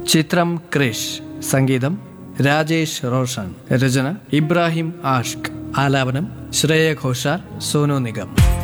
ചിത്രം ക്രിഷ്, സംഗീതം രാജേഷ് റോഷൻ, രചന ഇബ്രാഹിം ആഷ്ക്, ആലാപനം ശ്രേയ ഘോഷാൽ, സോനു നിഗം.